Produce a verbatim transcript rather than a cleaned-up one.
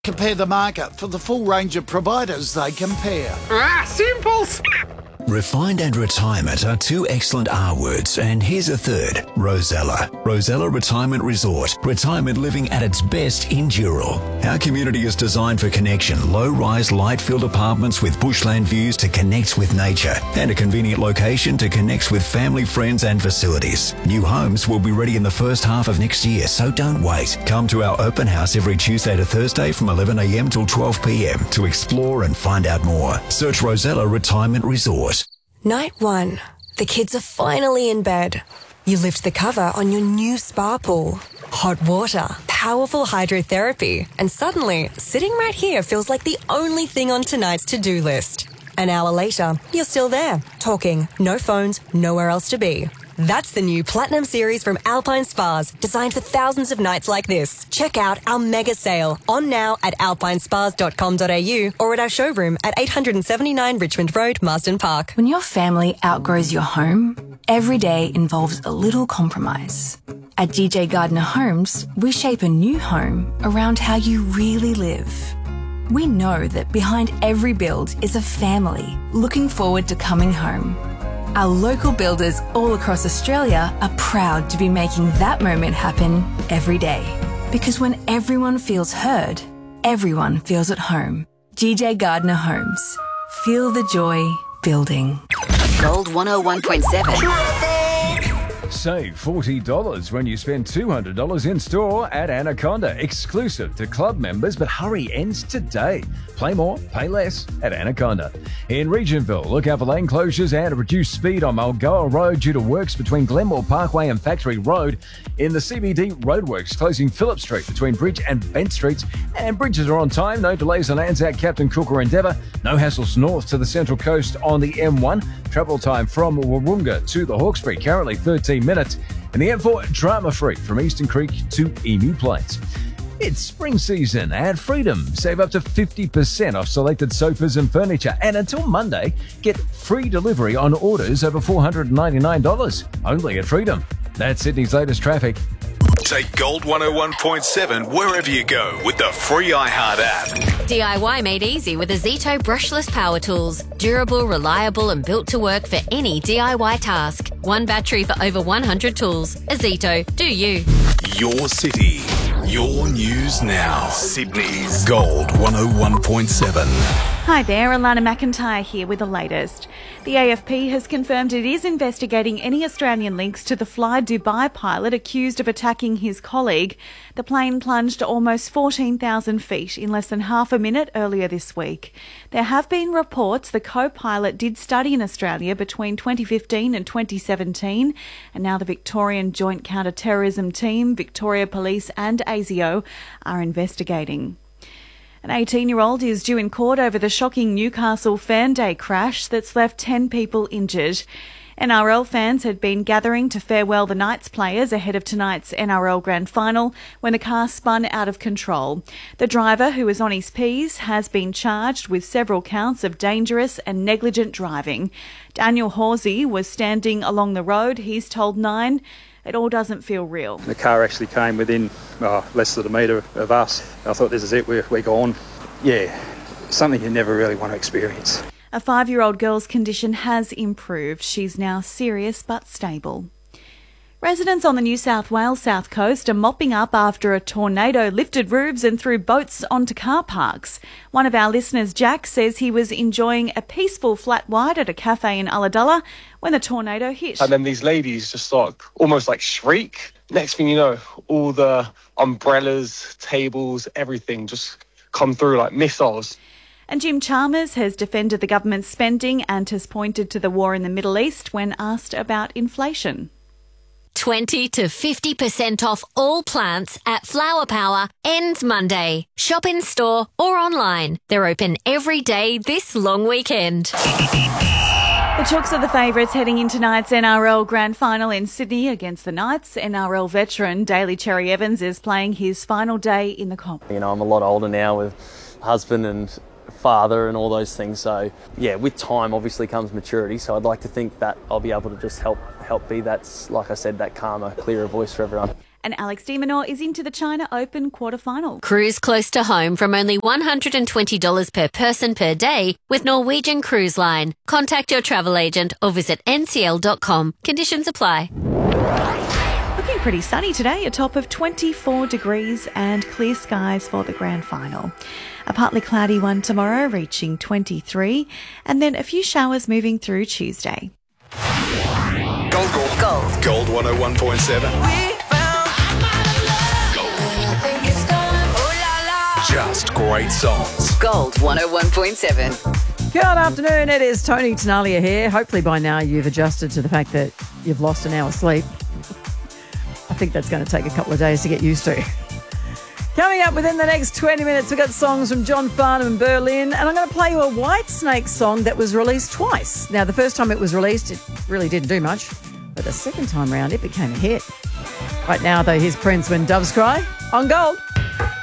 Compare the market for the full range of providers they compare. Ah, simple! Refined and retirement are two excellent R words, and here's a third, Rosella. Rosella Retirement Resort. Retirement living at its best in Dural. Our community is designed for connection. Low-rise, light-filled apartments with bushland views to connect with nature, and a convenient location to connect with family, friends and facilities. New homes will be ready in the first half of next year, so don't wait. Come to our open house every Tuesday to Thursday from eleven a m till twelve p m to explore and find out more. Search Rosella Retirement Resort. Night one. The kids are finally in bed. You lift the cover on your new spa pool. Hot water, powerful hydrotherapy, and suddenly, sitting right here feels like the only thing on tonight's to-do list. An hour later, you're still there, talking, no phones, nowhere else to be. That's the new Platinum Series from Alpine Spas, designed for thousands of nights like this. Check out our mega sale, on now at alpine spas dot com dot a u or at our showroom at eight seventy-nine Richmond Road, Marsden Park. When your family outgrows your home, every day involves a little compromise. At G J Gardner Homes, we shape a new home around how you really live. We know that behind every build is a family looking forward to coming home. Our local builders all across Australia are proud to be making that moment happen every day. Because when everyone feels heard, everyone feels at home. G J Gardner Homes. Feel the joy building. Gold one oh one point seven. Save forty dollars when you spend two hundred dollars in store at Anaconda, exclusive to club members, but hurry, ends today. Play more, pay less at Anaconda. In Regionville, look out for lane closures and a reduced speed on Mulgoa Road due to works between Glenmore Parkway and Factory Road. In the C B D, roadworks closing Phillip Street between Bridge and Bent Streets, and bridges are on time. No delays on Anzac, Captain Cook or Endeavour. No hassles north to the Central Coast on the M one. Travel time from Wahroonga to the Hawkesbury, currently thirteen minutes. And the M four, drama-free from Eastern Creek to Emu Plains. It's spring season at Freedom. Save up to fifty percent off selected sofas and furniture. And until Monday, get free delivery on orders over four hundred ninety-nine dollars. Only at Freedom. That's Sydney's latest traffic. Take Gold one oh one point seven wherever you go with the free iHeart app. D I Y made easy with Azito brushless power tools. Durable, reliable and built to work for any D I Y task. One battery for over one hundred tools. Azito, do you. Your city, your news now. Sydney's Gold one oh one point seven. Hi there, Alana McIntyre here with the latest. The A F P has confirmed it is investigating any Australian links to the Fly Dubai pilot accused of attacking his colleague. The plane plunged almost fourteen thousand feet in less than half a minute earlier this week. There have been reports the co-pilot did study in Australia between twenty fifteen and twenty seventeen, and now the Victorian Joint Counter-Terrorism Team, Victoria Police and A S I O are investigating. An eighteen-year-old is due in court over the shocking Newcastle Fan Day crash that's left ten people injured. N R L fans had been gathering to farewell the Knights players ahead of tonight's N R L Grand Final when the car spun out of control. The driver, who was on his P's, has been charged with several counts of dangerous and negligent driving. Daniel Horsey was standing along the road. He's told Nine, it all doesn't feel real. The car actually came within oh, less than a metre of us. I thought, this is it, we're, we're gone. Yeah, something you never really want to experience. A five-year-old girl's condition has improved. She's now serious but stable. Residents on the New South Wales south coast are mopping up after a tornado lifted roofs and threw boats onto car parks. One of our listeners, Jack, says he was enjoying a peaceful flat white at a cafe in Ulladulla when the tornado hit. And then these ladies just like almost like shriek. Next thing you know, all the umbrellas, tables, everything just come through like missiles. And Jim Chalmers has defended the government's spending and has pointed to the war in the Middle East when asked about inflation. twenty to fifty percent off all plants at Flower Power ends Monday. Shop in store or online. They're open every day this long weekend. The Chooks are the favourites heading into tonight's N R L Grand Final in Sydney against the Knights. N R L veteran Daly Cherry Evans is playing his final day in the comp. You know, I'm a lot older now with husband and father and all those things. So, yeah, with time obviously comes maturity. So I'd like to think that I'll be able to just help help be that, like I said, that calmer, clearer voice for everyone. And Alex de Minaur is into the China Open quarterfinal. Cruise close to home from only one hundred twenty dollars per person per day with Norwegian Cruise Line. Contact your travel agent or visit N C L dot com. Conditions apply. Looking pretty sunny today, a top of twenty-four degrees and clear skies for the grand final. A partly cloudy one tomorrow, reaching twenty-three, and then a few showers moving through Tuesday. Gold, gold, gold. Gold one oh one point seven. Just great songs. Gold one oh one point seven. Good afternoon, it is Tony Tenalia here. Hopefully by now you've adjusted to the fact that you've lost an hour's sleep. I think that's going to take a couple of days to get used to. Coming up within the next twenty minutes, we've got songs from John Farnham and Berlin, and I'm going to play you a Whitesnake song that was released twice. Now, the first time it was released, it really didn't do much, but the second time round, it became a hit. Right now, though, here's Prince When Doves Cry on Gold.